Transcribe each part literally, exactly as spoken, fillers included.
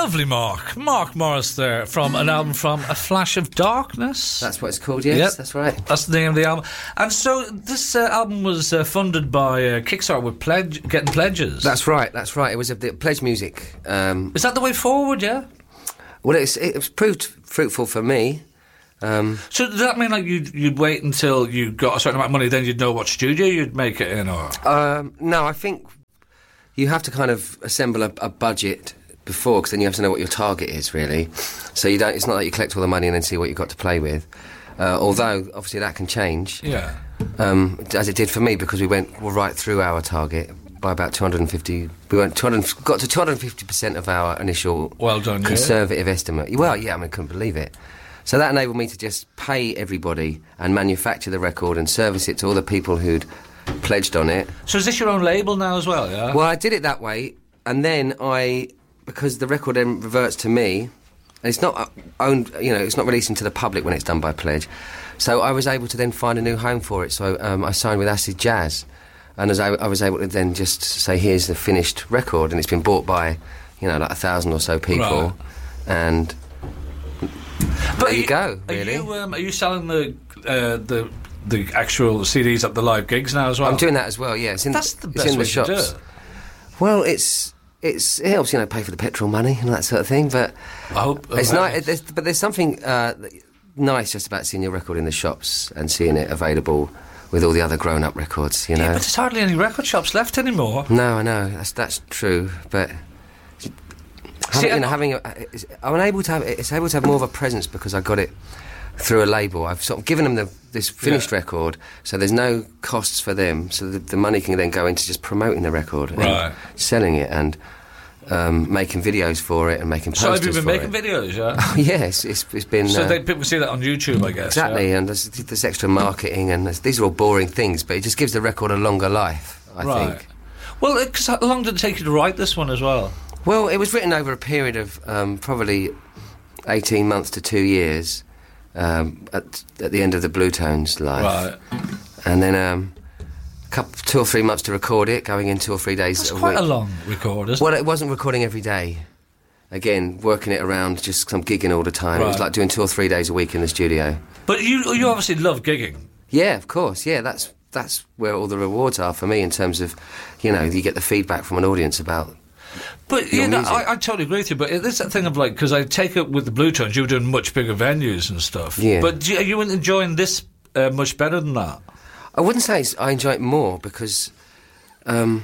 Lovely Mark. Mark Morris there from an album from A Flash of Darkness. That's what it's called, yes, yep. That's right. That's the name of the album. And so this uh, album was uh, funded by uh, Kickstarter with pledge, getting pledges. That's right, that's right. It was a the pledge music. Um, Is that the way forward, yeah? Well, it's, it's proved fruitful for me. Um, so does that mean like you'd, you'd wait until you got a certain amount of money, then you'd know what studio you'd make it in, or...? Um, no, I think you have to kind of assemble a, a budget before, because then you have to know what your target is, really. So you don't. It's not like you collect all the money and then see what you've got to play with. Uh, although, obviously, that can change. Yeah. Um, as it did for me, because we went well, right through our target by about two hundred fifty. We went two hundred, got to two hundred fifty percent of our initial well done, conservative yeah. estimate. Well, yeah, I mean, I couldn't believe it. So that enabled me to just pay everybody and manufacture the record and service it to all the people who'd pledged on it. So is this your own label now as well, yeah? Well, I did it that way, and then I... because the record then reverts to me, and it's not owned, you know, it's not released into the public when it's done by pledge. So I was able to then find a new home for it. So um, I signed with Acid Jazz, and as I, I was able to then just say, here's the finished record, and it's been bought by, you know, like a thousand or so people, right. and but there you, you go. Really, are you, um, are you selling the uh, the the actual C Ds at the live gigs now as well? I'm doing that as well. Yeah, it's in, that's the best it's in way the shops. to do it. Well, it's. It's, it helps, you know, pay for the petrol money and that sort of thing, but I hope it's nice. There's, but there's something uh, nice just about seeing your record in the shops and seeing it available with all the other grown-up records, you know. Yeah, but there's hardly any record shops left anymore. No, I know that's that's true, but See, having, you know, having a, I'm able to have it's able to have more of a presence because I got it through a label. I've sort of given them the, this finished yeah. record, so there's no costs for them, so the, the money can then go into just promoting the record, right. and selling it, and um, making videos for it, and making posters. So have you been for making it. videos? Yeah. Oh, yes, it's, it's been. So uh, they, people see that on YouTube, I guess. Exactly, yeah? and there's, there's extra marketing, and these are all boring things, but it just gives the record a longer life, I right. think. Well, because how long did it take you to write this one as well? Well, it was written over a period of um, probably eighteen months to two years. Um, at, at the end of the Blue Tones life, right. and then um, a couple, two or three months to record it, going in two or three days That's a quite week. a long record, isn't well, it? it wasn't recording every day. Again, working it around, just some gigging all the time. Right. It was like doing two or three days a week in the studio. But you you obviously love gigging. Yeah, of course. Yeah, that's that's where all the rewards are for me in terms of, you know, you get the feedback from an audience about. But you know, I, I totally agree with you. But it's that thing of like, because I take it with the Blue Tones, you were doing much bigger venues and stuff. Yeah. But do you, are you enjoying this uh, much better than that? I wouldn't say it's, I enjoy it more because um,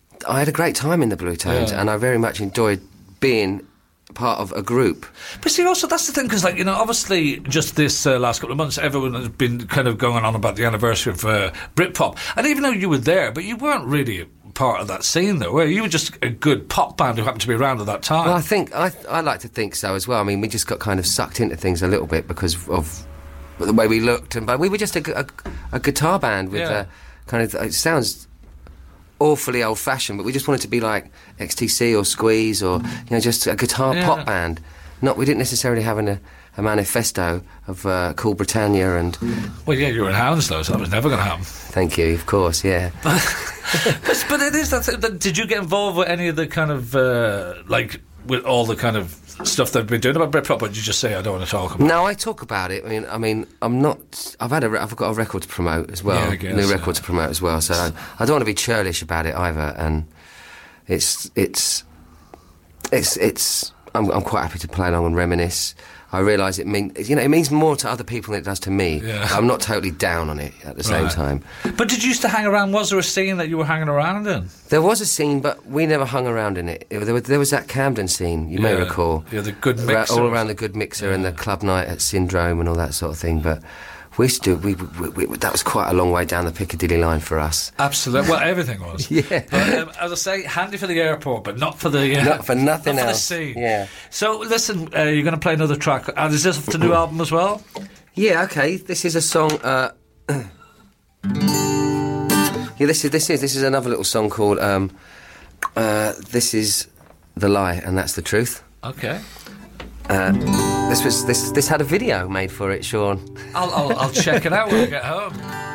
I had a great time in the Blue Tones, yeah. and I very much enjoyed being part of a group. But see, also that's the thing, because like, you know, obviously just this uh, last couple of months, everyone has been kind of going on about the anniversary of uh, Britpop, and even though you were there, but you weren't really part of that scene, though, were you? You were just a good pop band who happened to be around at that time. Well, I think I I like to think so as well. I mean, we just got kind of sucked into things a little bit because of the way we looked, and but we were just a, a, a guitar band with Yeah. a kind of. It sounds awfully old-fashioned, but we just wanted to be like X T C or Squeeze or you know just a guitar Yeah. pop band. Not we didn't necessarily have an, a, a manifesto of uh, Cool Britannia and. Well, yeah, you were in Hounslow, so that was never going to happen. Thank you, of course, yeah. but, but it is that thing. That, did you get involved with any of the kind of uh, like with all the kind of stuff they've been doing about Britpop, or did you just say I don't want to talk about it? No, I talk about it. I mean, I mean, I'm not. I've had a. re- I've got a record to promote as well. Yeah, I guess, new yeah. record to promote as well. So I, I don't want to be churlish about it either. And it's it's it's it's. I'm, I'm quite happy to play along and reminisce. I realise it means you know it means more to other people than it does to me. Yeah. I'm not totally down on it at the same Right. time. But did you used to hang around? Was there a scene that you were hanging around in? There was a scene, but we never hung around in it. It- There was, there was that Camden scene, you may Yeah. recall. Yeah, the Good Ra- Mixer. all around the Good Mixer and the club night at Syndrome and all that sort of thing. But we used to do, we, we, we, that was quite a long way down the Piccadilly line for us. Absolutely. Well, everything was. Yeah. But, um, as I say, handy for the airport, but not for the... Uh, Not for nothing not for else. the scene. Yeah. So, listen, uh, you're going to play another track. And is this the new album as well? Yeah, okay. This is a song. Uh, yeah, this is this is this is another little song called um, uh, "This Is the Lie and That's the Truth." Okay. Uh, this was this this had a video made for it, Sean. I'll, I'll, I'll check it out when I get home.